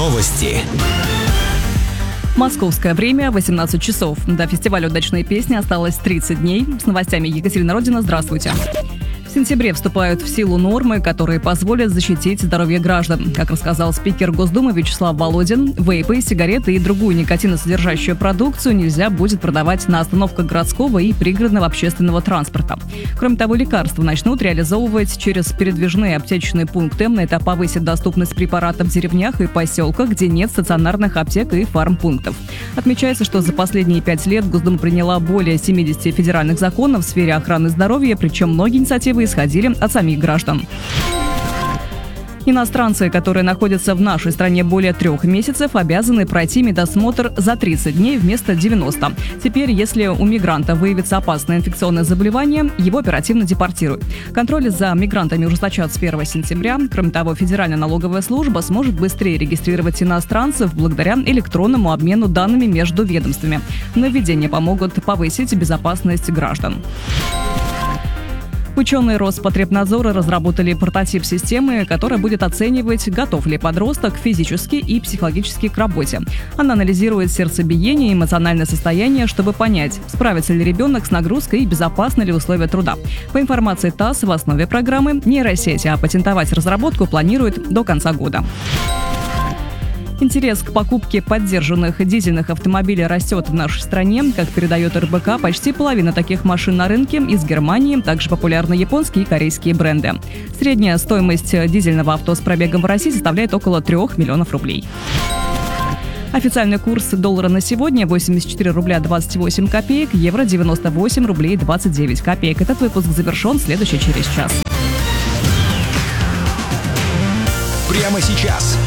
Новости. Московское время 18 часов. До фестиваля «Удачные песни» осталось 30 дней. С новостями Екатерина Родина. Здравствуйте. В сентябре вступают в силу нормы, которые позволят защитить здоровье граждан. Как рассказал спикер Госдумы Вячеслав Володин, вейпы, сигареты и другую никотиносодержащую продукцию нельзя будет продавать на остановках городского и пригородного общественного транспорта. Кроме того, лекарства начнут реализовывать через передвижные аптечные пункты. Это повысит доступность препаратов в деревнях и поселках, где нет стационарных аптек и фармпунктов. Отмечается, что за последние 5 лет Госдума приняла более 70 федеральных законов в сфере охраны здоровья, причем многие инициативы исходили от самих граждан. Иностранцы, которые находятся в нашей стране более 3 месяцев, обязаны пройти медосмотр за 30 дней вместо 90. Теперь, если у мигранта выявится опасное инфекционное заболевание, его оперативно депортируют. Контроль за мигрантами ужесточат с 1 сентября. Кроме того, Федеральная налоговая служба сможет быстрее регистрировать иностранцев благодаря электронному обмену данными между ведомствами. Нововведения помогут повысить безопасность граждан. Ученые Роспотребнадзора разработали прототип системы, которая будет оценивать, готов ли подросток физически и психологически к работе. Она анализирует сердцебиение и эмоциональное состояние, чтобы понять, справится ли ребенок с нагрузкой и безопасны ли условия труда. По информации ТАСС, в основе программы нейросеть, а патентовать разработку планируют до конца года. Интерес к покупке поддержанных дизельных автомобилей растет в нашей стране. Как передает РБК, почти половина таких машин на рынке из Германии. Также популярны японские и корейские бренды. Средняя стоимость дизельного авто с пробегом в России составляет около 3 миллионов рублей. Официальный курс доллара на сегодня 84 рубля 28 копеек, евро 98 рублей 29 копеек. Этот выпуск завершен, следующий через час. Прямо сейчас.